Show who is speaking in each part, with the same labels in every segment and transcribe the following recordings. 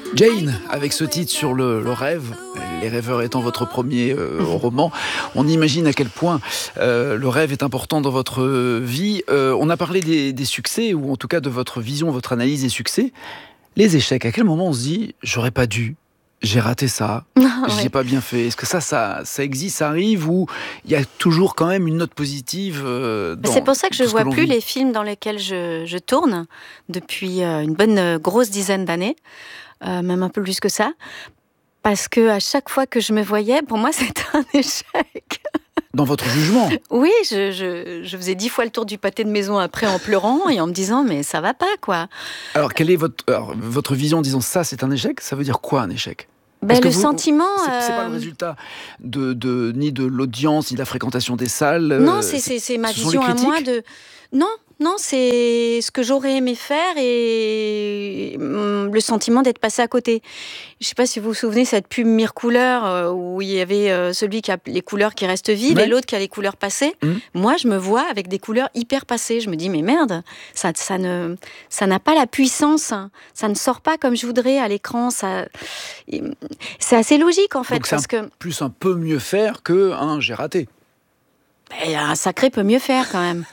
Speaker 1: Jane, avec ce titre sur le rêve, Les rêveurs étant votre premier roman, on imagine à quel point le rêve est important dans votre vie. On a parlé des succès, ou en tout cas de votre vision, votre analyse des succès. Les échecs, à quel moment on se dit « j'aurais pas dû ». J'ai raté ça, j'ai pas bien fait. Est-ce que ça existe, ça arrive, ou il y a toujours quand même une note positive
Speaker 2: C'est pour ça que je vois plus les films dans lesquels je tourne depuis une bonne grosse dizaine d'années, même un peu plus que ça, parce que à chaque fois que je me voyais, pour moi c'était un échec.
Speaker 1: Dans votre jugement?
Speaker 2: Oui, je faisais 10 fois le tour du pâté de maison après en pleurant et en me disant mais ça va pas quoi.
Speaker 1: Alors quelle est votre vision en disant ça c'est un échec? Ça veut dire quoi un échec?
Speaker 2: Sentiment...
Speaker 1: C'est pas le résultat ni de l'audience, ni de la fréquentation des salles.
Speaker 2: Non, c'est ma vision à moi de... Non, c'est ce que j'aurais aimé faire et le sentiment d'être passé à côté. Je sais pas si vous vous souvenez cette pub Mire Couleur où il y avait celui qui a les couleurs qui restent vives et l'autre qui a les couleurs passées. Moi, je me vois avec des couleurs hyper passées. Je me dis mais merde, ça n'a pas la puissance. Ça ne sort pas comme je voudrais à l'écran. C'est assez logique en fait.
Speaker 1: Donc plus un peu mieux faire que un j'ai raté.
Speaker 2: Un sacré peut mieux faire quand même.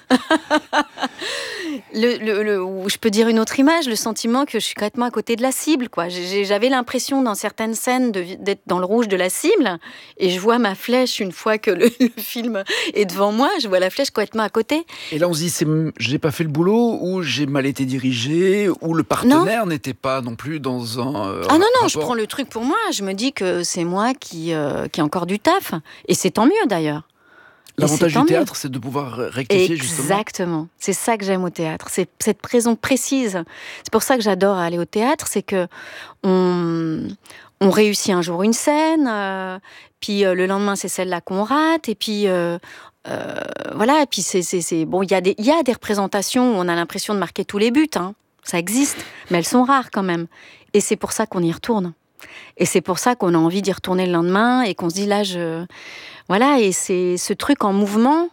Speaker 2: Je peux dire une autre image, le sentiment que je suis complètement à côté de la cible, quoi. J'avais l'impression dans certaines scènes d'être dans le rouge de la cible, et je vois ma flèche une fois que le film est devant moi, je vois la flèche complètement à côté.
Speaker 1: Et là on se dit, j'ai pas fait le boulot, ou j'ai mal été dirigé, ou le partenaire n'était pas non plus dans un
Speaker 2: non, je prends le truc pour moi, je me dis que c'est moi qui ai encore du taf, et c'est tant mieux d'ailleurs.
Speaker 1: L'avantage du théâtre, c'est de pouvoir rectifier justement.
Speaker 2: Exactement. C'est ça que j'aime au théâtre. C'est cette raison précise. C'est pour ça que j'adore aller au théâtre. C'est que on réussit un jour une scène, puis le lendemain c'est celle-là qu'on rate, et puis voilà. Et puis c'est bon. Il y a des représentations où on a l'impression de marquer tous les buts. Hein. Ça existe, mais elles sont rares quand même. Et c'est pour ça qu'on y retourne. Et c'est pour ça qu'on a envie d'y retourner le lendemain et qu'on se dit là, voilà, et c'est ce truc en mouvement,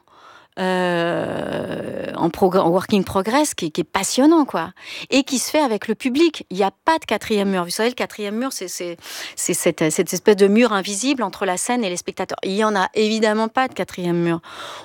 Speaker 2: en working progress, qui est passionnant, quoi. Et qui se fait avec le public. Il n'y a pas de quatrième mur. Vous savez, le quatrième mur, c'est cette espèce de mur invisible entre la scène et les spectateurs. Il n'y en a évidemment pas de quatrième mur.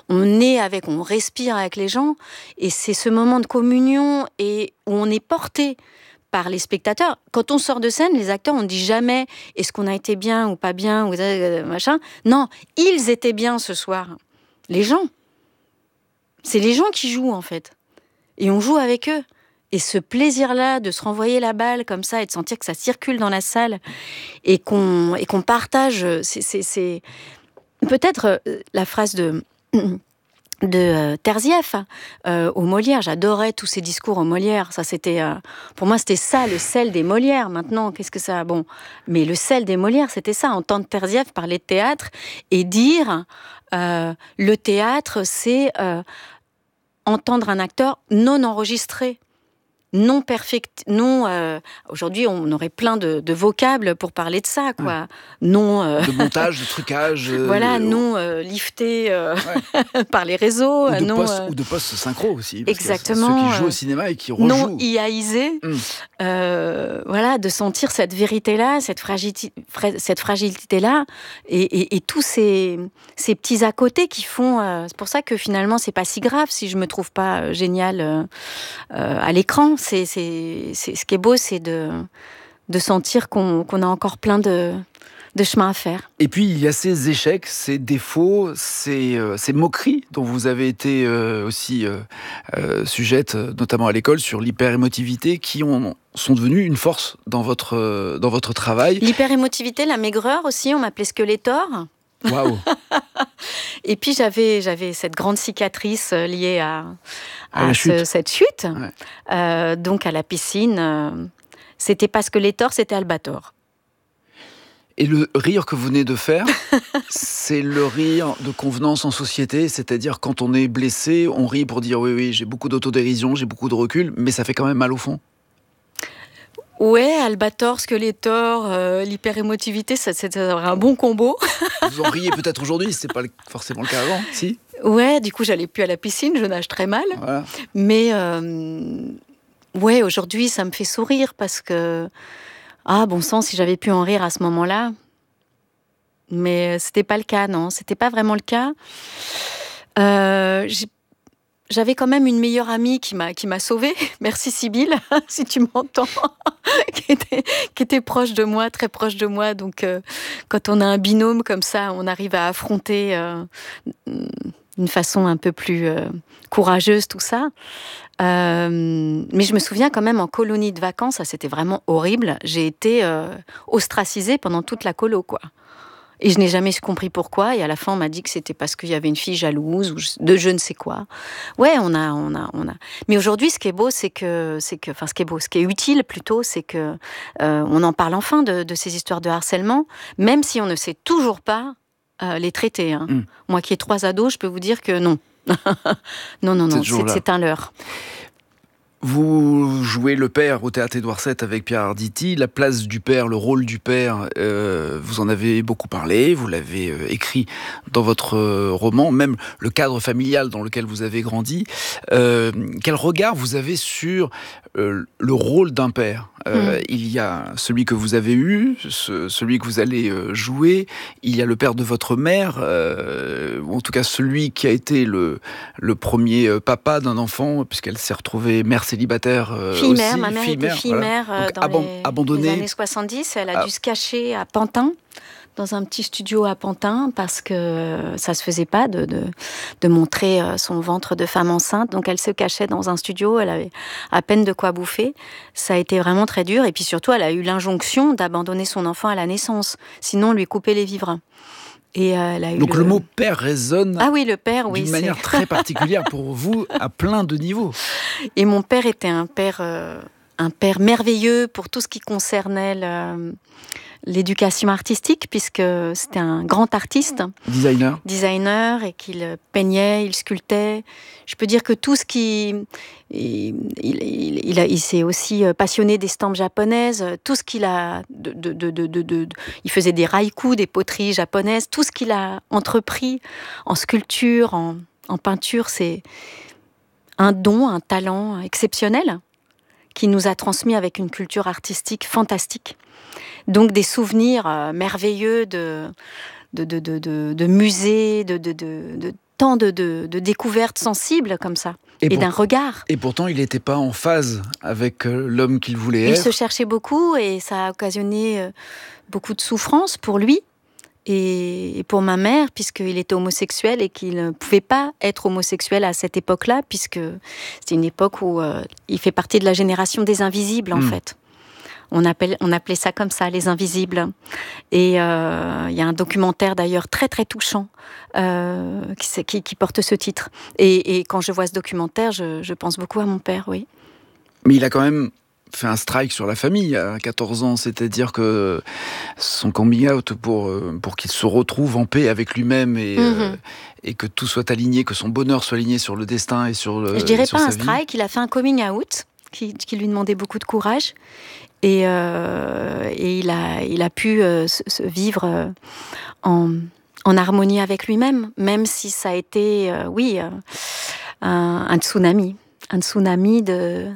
Speaker 2: On respire avec les gens, et c'est ce moment de communion et où on est porté par les spectateurs. Quand on sort de scène, les acteurs, on ne dit jamais est-ce qu'on a été bien ou pas bien, ou machin. Non, ils étaient bien ce soir. Les gens. C'est les gens qui jouent, en fait. Et on joue avec eux. Et ce plaisir-là de se renvoyer la balle comme ça et de sentir que ça circule dans la salle et qu'on partage, c'est peut-être la phrase de Terzieff au Molière. J'adorais tous ces discours au Molière. Ça, c'était pour moi, c'était ça le sel des Molières. Maintenant, qu'est-ce que ça... Bon, mais le sel des Molières, c'était ça. Entendre Terzieff parler de théâtre et dire le théâtre, c'est entendre un acteur non enregistré. Non perfect, aujourd'hui on aurait plein de vocables pour parler de ça, quoi.
Speaker 1: De montage, de trucage.
Speaker 2: Voilà, lifté par les réseaux.
Speaker 1: Ou de post synchro aussi.
Speaker 2: Exactement.
Speaker 1: Ceux qui jouent au cinéma et qui rejouent.
Speaker 2: Non IAisé. Voilà, de sentir cette vérité-là, cette fragilité-là, et tous ces petits à côté qui font. C'est pour ça que finalement c'est pas si grave si je me trouve pas génial à l'écran. C'est ce qui est beau, c'est de sentir qu'on a encore plein de chemin à faire.
Speaker 1: Et puis il y a ces échecs, ces défauts, ces moqueries dont vous avez été aussi sujette, notamment à l'école, sur l'hyper-émotivité, qui sont devenues une force dans votre travail.
Speaker 2: L'hyper-émotivité, la maigreur aussi, on m'appelait Skeletor.
Speaker 1: Waouh.
Speaker 2: Et puis j'avais cette grande cicatrice liée à cette chute, donc à la piscine. C'était pas Skeletor, c'était Albator.
Speaker 1: Et le rire que vous venez de faire, c'est le rire de convenance en société, c'est-à-dire quand on est blessé, on rit pour dire oui, j'ai beaucoup d'autodérision, j'ai beaucoup de recul, mais ça fait quand même mal au fond.
Speaker 2: Ouais, Albator, Skeletor, l'hyper-émotivité, c'est un bon combo.
Speaker 1: Vous en riez peut-être aujourd'hui, c'est pas forcément le cas avant, si?
Speaker 2: Ouais, du coup, j'allais plus à la piscine, je nage très mal.
Speaker 1: Voilà.
Speaker 2: Mais ouais, aujourd'hui, ça me fait sourire parce que Ah, bon sang, si j'avais pu en rire à ce moment-là. Mais c'était pas le cas, non. C'était pas vraiment le cas. J'avais quand même une meilleure amie qui m'a sauvée. Merci Sybille, si tu m'entends. qui était proche de moi, très proche de moi. Donc, quand on a un binôme comme ça, on arrive à affronter d'une façon un peu plus courageuse tout ça. Mais je me souviens quand même en colonie de vacances, ça c'était vraiment horrible. J'ai été ostracisée pendant toute la colo, quoi. Et je n'ai jamais compris pourquoi. Et à la fin, on m'a dit que c'était parce qu'il y avait une fille jalouse ou de je ne sais quoi. Ouais, on a. Mais aujourd'hui, ce qui est beau, ce qui est utile plutôt, c'est que on en parle enfin de ces histoires de harcèlement, même si on ne sait toujours pas les traiter. Hein. Moi, qui ai 3 ados, je peux vous dire que non. non, c'est un leurre.
Speaker 1: Vous jouez le père au théâtre Édouard VII avec Pierre Arditi. La place du père, le rôle du père, vous en avez beaucoup parlé, vous l'avez écrit dans votre roman, même le cadre familial dans lequel vous avez grandi. Quel regard vous avez sur le rôle d'un père? Il y a celui que vous avez eu, celui que vous allez jouer, il y a le père de votre mère, ou en tout cas celui qui a été le premier papa d'un enfant, puisqu'elle s'est retrouvée mère célibataire
Speaker 2: fille-mère,
Speaker 1: aussi.
Speaker 2: Ma mère était fille-mère dans les années 70. Elle a dû se cacher à Pantin, dans un petit studio à Pantin, parce que ça se faisait pas de montrer son ventre de femme enceinte. Donc elle se cachait dans un studio, elle avait à peine de quoi bouffer. Ça a été vraiment très dur. Et puis surtout, elle a eu l'injonction d'abandonner son enfant à la naissance, sinon on lui coupait les vivres. Et elle a eu
Speaker 1: donc le mot père résonne
Speaker 2: le père,
Speaker 1: d'une manière très particulière pour vous, à plein de niveaux.
Speaker 2: Et mon père était un père merveilleux pour tout ce qui concernait l'éducation artistique, puisque c'était un grand artiste. Designer, et qu'il peignait, il sculptait. Je peux dire que tout ce qui... Il s'est aussi passionné d'estampes japonaises, tout ce qu'il a... il faisait des haïkus, des poteries japonaises, tout ce qu'il a entrepris en sculpture, en peinture, c'est un don, un talent exceptionnel qui nous a transmis avec une culture artistique fantastique. Donc des souvenirs merveilleux de musées, de tant de découvertes sensibles comme ça, et d'un regard.
Speaker 1: Et pourtant, il n'était pas en phase avec l'homme qu'il voulait être.
Speaker 2: Il se cherchait beaucoup et ça a occasionné beaucoup de souffrance pour lui et pour ma mère, puisqu'il était homosexuel et qu'il ne pouvait pas être homosexuel à cette époque-là, puisque c'était une époque où il fait partie de la génération des invisibles, en fait. On appelait ça comme ça, les invisibles. Et il y a un documentaire d'ailleurs très très touchant qui porte ce titre. Et quand je vois ce documentaire, je pense beaucoup à mon père, oui.
Speaker 1: Mais il a quand même fait un strike sur la famille à 14 ans, c'est-à-dire que son coming out pour qu'il se retrouve en paix avec lui-même et que tout soit aligné, que son bonheur soit aligné sur le destin et sur le.
Speaker 2: Je dirais pas un strike, il a fait un coming out qui lui demandait beaucoup de courage. Et il a pu se vivre en harmonie avec lui-même, même si ça a été, un tsunami de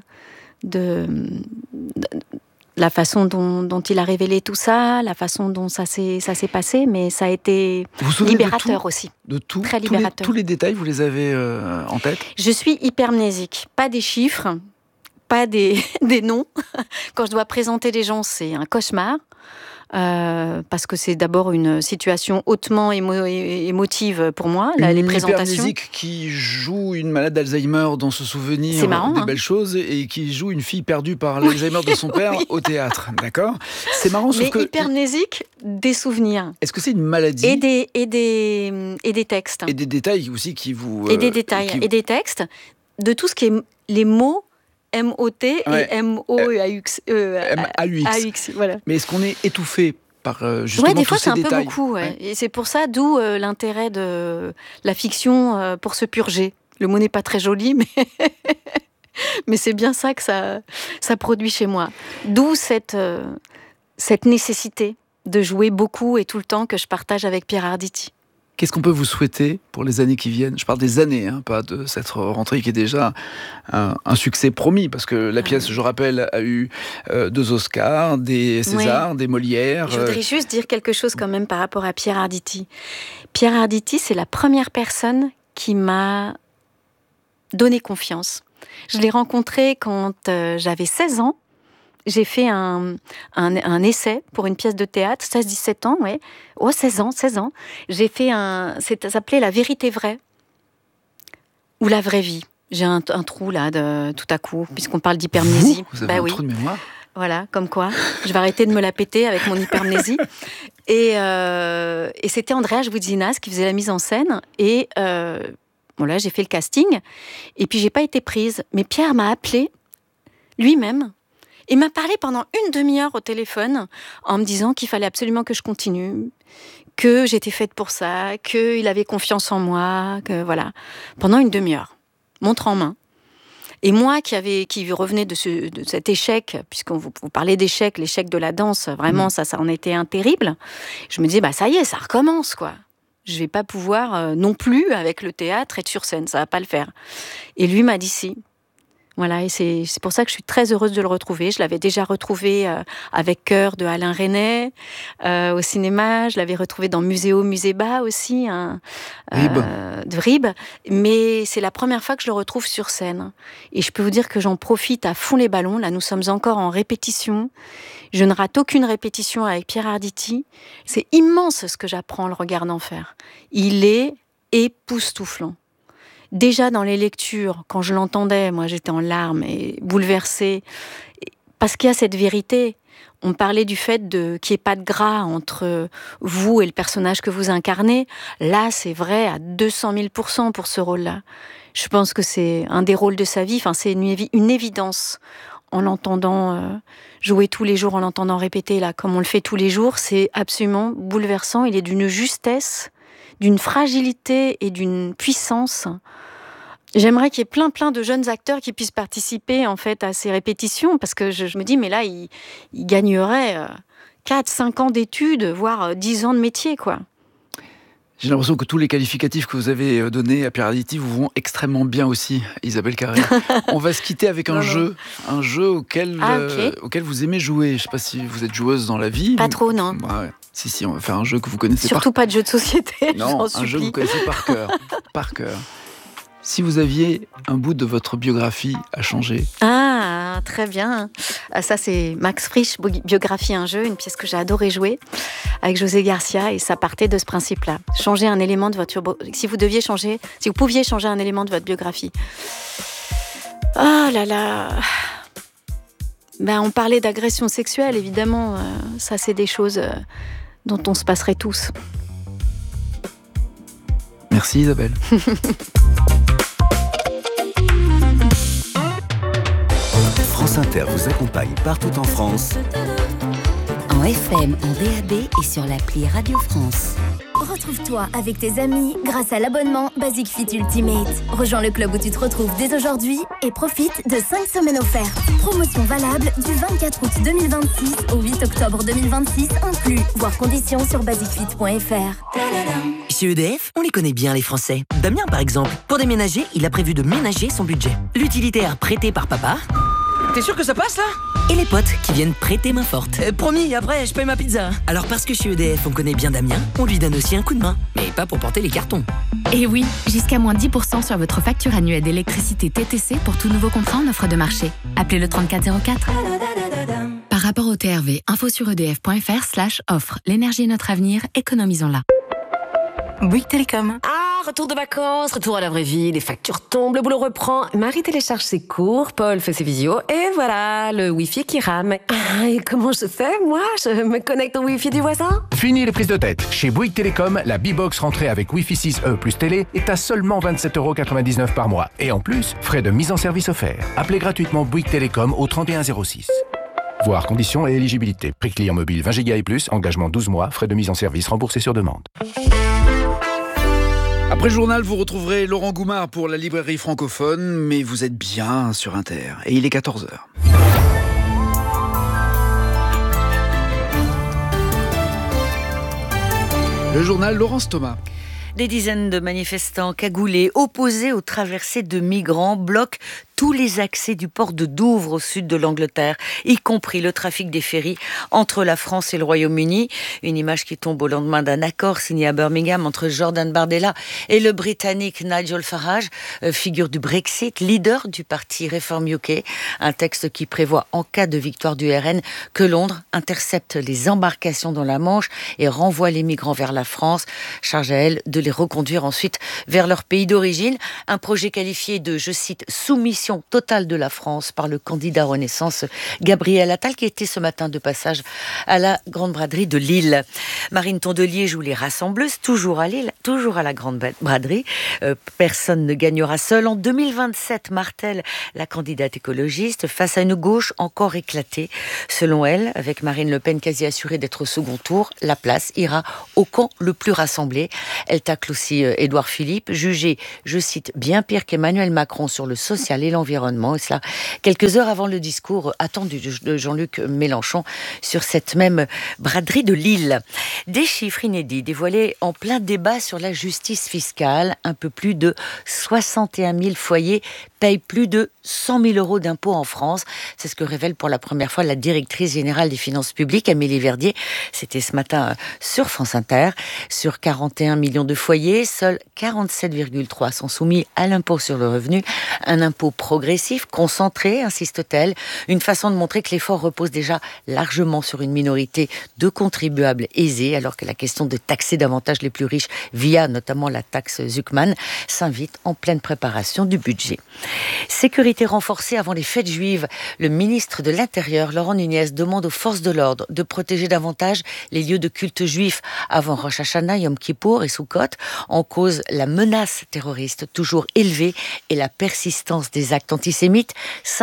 Speaker 2: la façon dont il a révélé tout ça, la façon dont ça s'est passé, mais ça a été libérateur aussi.
Speaker 1: De tout,
Speaker 2: très libérateur.
Speaker 1: Tous les détails, vous les avez en tête?
Speaker 2: Je suis hypermnésique, pas des chiffres, pas des noms. Quand je dois présenter des gens, c'est un cauchemar. Parce que c'est d'abord une situation hautement émotive pour moi, les présentations. Une
Speaker 1: hypermnésique qui joue une malade d'Alzheimer dans ce souvenir
Speaker 2: c'est marrant,
Speaker 1: des belles choses et qui joue une fille perdue par l'Alzheimer de son père au théâtre, d'accord? C'est marrant, sauf
Speaker 2: que... hypermnésique des souvenirs.
Speaker 1: Est-ce que c'est une maladie?
Speaker 2: Et des textes.
Speaker 1: Et des détails aussi qui vous...
Speaker 2: et des détails, et des textes, de tout ce qui est les mots... M-O-T et M-O-A-U-X.
Speaker 1: M-A-U-X.
Speaker 2: Voilà.
Speaker 1: Mais est-ce qu'on est étouffé par justement
Speaker 2: des fois,
Speaker 1: tous ces détails?
Speaker 2: C'est un peu beaucoup. Ouais. Et c'est pour ça, d'où l'intérêt de la fiction pour se purger. Le mot n'est pas très joli, mais c'est bien ça que ça produit chez moi. D'où cette nécessité de jouer beaucoup et tout le temps que je partage avec Pierre Arditi.
Speaker 1: Qu'est-ce qu'on peut vous souhaiter pour les années qui viennent ? Je parle des années, pas de cette rentrée qui est déjà un succès promis, parce que la pièce, je rappelle, a eu 2 Oscars, des Césars, des Molières.
Speaker 2: Je voudrais juste dire quelque chose quand même par rapport à Pierre Arditi. Pierre Arditi, c'est la première personne qui m'a donné confiance. Je l'ai rencontré quand j'avais 16 ans. J'ai fait un essai pour une pièce de théâtre, 16-17 ans, ouais. Oh, 16 ans. J'ai fait ça s'appelait La vérité vraie, ou La vraie vie. J'ai un trou là, tout à coup, puisqu'on parle d'hypermnésie.
Speaker 1: Vous avez un trou de mémoire ?
Speaker 2: Voilà, comme quoi. Je vais arrêter de me la péter avec mon hypermnésie. Et c'était Andreas Woudzinas qui faisait la mise en scène. Et là, j'ai fait le casting. Et puis, j'ai pas été prise. Mais Pierre m'a appelée lui-même. Il m'a parlé pendant une demi-heure au téléphone en me disant qu'il fallait absolument que je continue, que j'étais faite pour ça, qu'il avait confiance en moi, que voilà. Pendant une demi-heure, montre en main. Et moi qui revenais de cet échec, puisqu'on vous parlait d'échec, l'échec de la danse, vraiment ça en était un terrible. Je me disais, ça y est, ça recommence, quoi. Je vais pas pouvoir non plus, avec le théâtre, être sur scène, ça va pas le faire. Et lui m'a dit si. Voilà, et c'est pour ça que je suis très heureuse de le retrouver. Je l'avais déjà retrouvé avec Cœur de Alain Resnais au cinéma. Je l'avais retrouvé dans Muséo Muséba aussi, de Ribes. Mais c'est la première fois que je le retrouve sur scène. Et je peux vous dire que j'en profite à fond les ballons. Là, nous sommes encore en répétition. Je ne rate aucune répétition avec Pierre Arditi. C'est immense ce que j'apprends en le regardant faire. Il est époustouflant. Déjà dans les lectures, quand je l'entendais, moi j'étais en larmes et bouleversée, parce qu'il y a cette vérité. On parlait du fait qu'il n'y ait pas de gras entre vous et le personnage que vous incarnez. Là, c'est vrai à 200 000% pour ce rôle-là. Je pense que c'est un des rôles de sa vie. Enfin, c'est une évidence en l'entendant jouer tous les jours, en l'entendant répéter là, comme on le fait tous les jours. C'est absolument bouleversant. Il est d'une justesse, d'une fragilité et d'une puissance. J'aimerais qu'il y ait plein de jeunes acteurs qui puissent participer en fait à ces répétitions, parce que je me dis, mais là, il gagnerait 4-5 ans d'études, voire 10 ans de métier, quoi.
Speaker 1: J'ai l'impression que tous les qualificatifs que vous avez donnés à Pierre Arditi vous vont extrêmement bien aussi, Isabelle Carré. On va se quitter avec un jeu auquel vous aimez jouer. Je ne sais pas si vous êtes joueuse dans la vie.
Speaker 2: Pas trop, non.
Speaker 1: Ouais. Si, on va faire un jeu que vous connaissez
Speaker 2: Surtout pas de jeu de société,
Speaker 1: non, un jeu que vous connaissez par cœur. Par cœur. Si vous aviez un bout de votre biographie à changer.
Speaker 2: Ah, très bien. Ça, c'est Max Frisch, Biographie, un jeu, une pièce que j'ai adoré jouer avec José Garcia, et ça partait de ce principe-là. Changer un élément de votre... Si vous pouviez changer un élément de votre biographie. Oh là là. On parlait d'agression sexuelle, évidemment. Ça, c'est des choses dont on se passerait tous.
Speaker 1: Merci Isabelle.
Speaker 3: France Inter vous accompagne partout en France.
Speaker 4: En FM, en DAB et sur l'appli Radio France.
Speaker 5: Retrouve-toi avec tes amis grâce à l'abonnement Basic Fit Ultimate. Rejoins le club où tu te retrouves dès aujourd'hui et profite de 5 semaines offertes. Promotion valable du 24 août 2026 au 8 octobre 2026 inclus. Voir conditions sur basicfit.fr.
Speaker 6: Chez EDF, on les connaît bien les Français. Damien par exemple, pour déménager, il a prévu de ménager son budget. L'utilitaire prêté par papa.
Speaker 7: T'es sûr que ça passe là ?
Speaker 6: Et les potes qui viennent prêter main forte. Promis, après je paye ma pizza. Alors parce que chez EDF on connaît bien Damien, on lui donne aussi un coup de main. Mais pas pour porter les cartons.
Speaker 8: Et oui, jusqu'à moins 10% sur votre facture annuelle d'électricité TTC pour tout nouveau contrat en offre de marché. Appelez le 3404. Par rapport au TRV, info sur edf.fr/offre. L'énergie est notre avenir, économisons-la.
Speaker 9: Bouygues Télécom.
Speaker 10: Ah, retour de vacances, retour à la vraie vie, les factures tombent, le boulot reprend. Marie télécharge ses cours, Paul fait ses visios, et voilà, le Wi-Fi qui rame. Ah, et comment je fais, moi ? Je me connecte au Wi-Fi du voisin ?
Speaker 11: Fini les prises de tête. Chez Bouygues Télécom, la B-Box rentrée avec Wi-Fi 6E plus télé est à seulement 27,99€ par mois. Et en plus, frais de mise en service offerts. Appelez gratuitement Bouygues Télécom au 3106. Voir conditions et éligibilité. Prix client mobile 20 Go et plus, engagement 12 mois, frais de mise en service remboursés sur demande.
Speaker 1: Après le journal, vous retrouverez Laurent Goumard pour la librairie francophone, mais vous êtes bien sur Inter. Et il est 14h. Le journal Laurence Thomas.
Speaker 12: Des dizaines de manifestants cagoulés, opposés aux traversées de migrants, bloquent tous les accès du port de Douvres au sud de l'Angleterre, y compris le trafic des ferries entre la France et le Royaume-Uni. Une image qui tombe au lendemain d'un accord signé à Birmingham entre Jordan Bardella et le Britannique Nigel Farage, figure du Brexit, leader du parti Reform UK. Un texte qui prévoit, en cas de victoire du RN, que Londres intercepte les embarcations dans la Manche et renvoie les migrants vers la France, charge à elle de les reconduire ensuite vers leur pays d'origine. Un projet qualifié de, je cite, soumission totale de la France par le candidat Renaissance Gabriel Attal, qui était ce matin de passage à la Grande Braderie de Lille. Marine Tondelier joue les rassembleuses, toujours à Lille, toujours à la Grande Braderie. Personne ne gagnera seul. En 2027, martèle la candidate écologiste face à une gauche encore éclatée. Selon elle, avec Marine Le Pen quasi assurée d'être au second tour, la place ira au camp le plus rassemblé. Elle tacle aussi Édouard Philippe, jugé, je cite, bien pire qu'Emmanuel Macron sur le social et l'environnement, et cela quelques heures avant le discours attendu de Jean-Luc Mélenchon sur cette même braderie de Lille. Des chiffres inédits dévoilés en plein débat sur la justice fiscale. Un peu plus de 61 000 foyers payent plus de 100 000 euros d'impôts en France. C'est ce que révèle pour la première fois la directrice générale des finances publiques, Amélie Verdier. C'était ce matin sur France Inter. Sur 41 millions de foyers, seuls 47,3 sont soumis à l'impôt sur le revenu. Un impôt progressif, concentré, insiste-t-elle. Une façon de montrer que l'effort repose déjà largement sur une minorité de contribuables aisés, alors que la question de taxer davantage les plus riches via notamment la taxe Zuckman s'invite en pleine préparation du budget. Sécurité renforcée avant les fêtes juives. Le ministre de l'Intérieur, Laurent Nunez, demande aux forces de l'ordre de protéger davantage les lieux de culte juifs avant Rosh Hashanah, Yom Kippour et Sukkot. En cause, la menace terroriste toujours élevée et la persistance des actes antisémites.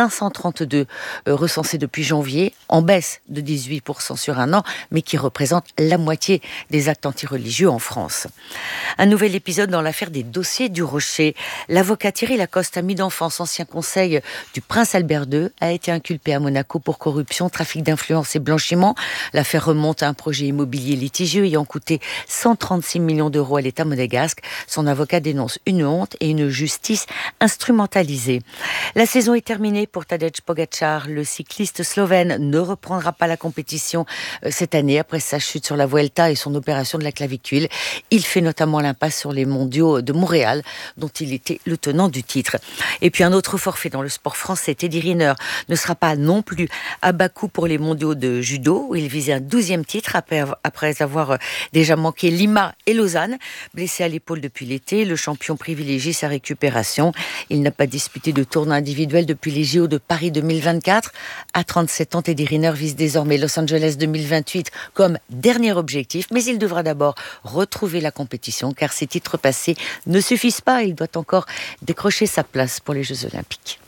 Speaker 12: 532 recensés depuis janvier, en baisse de 18% sur un an, mais qui représentent la moitié des actes antireligieux en France. Un nouvel épisode dans l'affaire des dossiers du Rocher. L'avocat Thierry Lacoste, ami d'enfance, ancien conseil du prince Albert II, a été inculpé à Monaco pour corruption, trafic d'influence et blanchiment. L'affaire remonte à un projet immobilier litigieux ayant coûté 136 millions d'euros à l'État monégasque. Son avocat dénonce une honte et une justice instrumentalisée. La saison est terminée pour Tadej Pogačar. Le cycliste slovène ne reprendra pas la compétition cette année après sa chute sur la Vuelta et son opération de la clavicule. Il fait notamment l'impasse sur les mondiaux de Montréal, dont il était le tenant du titre. Et puis un autre forfait dans le sport français, Teddy Riner ne sera pas non plus à Bakou pour les mondiaux de judo, où il visait un 12e titre après avoir déjà manqué Lima et Lausanne. Blessé à l'épaule depuis l'été, le champion privilégie sa récupération. Il n'a pas disputé de tournoi individuel depuis les JO de Paris 2024. À 37 ans, Teddy Riner vise désormais Los Angeles 2028 comme dernier objectif, mais il devra d'abord retrouver la compétition, car ses titres passés ne suffisent pas. Il doit encore décrocher sa place pour les Jeux Olympiques.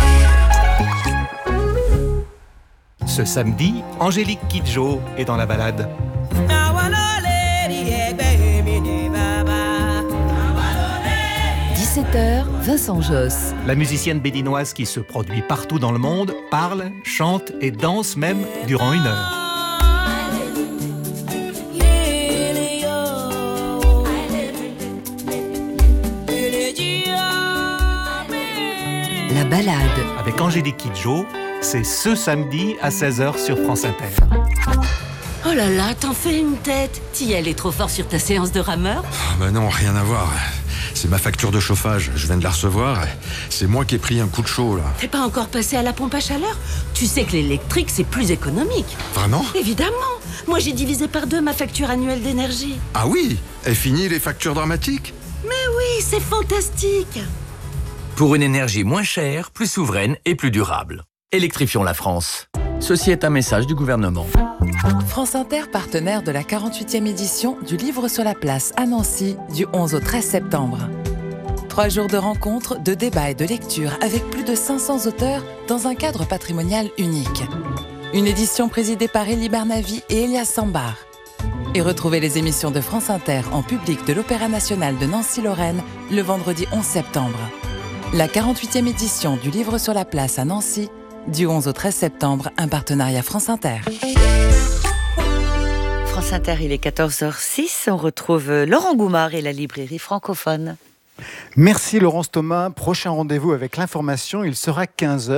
Speaker 13: Ce samedi, Angélique Kidjo est dans la balade.
Speaker 14: 17h, Vincent Josse.
Speaker 13: La musicienne béninoise qui se produit partout dans le monde parle, chante et danse même durant 1 heure.
Speaker 14: La balade.
Speaker 13: Avec Angélique Kidjo, c'est ce samedi à 16h sur France Inter.
Speaker 15: Oh là là, t'en fais une tête. T'y allais trop fort sur ta séance de rameur?
Speaker 16: Bah non, rien à voir. C'est ma facture de chauffage, je viens de la recevoir. C'est moi qui ai pris un coup de chaud, là.
Speaker 15: T'es pas encore passé à la pompe à chaleur? Tu sais que l'électrique, c'est plus économique.
Speaker 16: Vraiment?
Speaker 15: Évidemment. Moi, j'ai divisé par 2 ma facture annuelle d'énergie.
Speaker 16: Ah oui? Est fini les factures dramatiques?
Speaker 15: Mais oui, c'est fantastique.
Speaker 17: Pour une énergie moins chère, plus souveraine et plus durable. Électrifions la France. Ceci est un message du gouvernement.
Speaker 18: France Inter, partenaire de la 48e édition du Livre sur la place à Nancy, du 11 au 13 septembre. 3 jours de rencontres, de débats et de lecture avec plus de 500 auteurs dans un cadre patrimonial unique. Une édition présidée par Elie Barnavi et Elias Sambar. Et retrouvez les émissions de France Inter en public de l'Opéra National de Nancy-Lorraine le vendredi 11 septembre. La 48e édition du Livre sur la place à Nancy, du 11 au 13 septembre, un partenariat France Inter.
Speaker 12: France France Inter, il est 14h06. On retrouve Laurent Goumard et la librairie francophone.
Speaker 19: Merci Laurence Thomas. Prochain rendez-vous avec l'information, il sera 15h.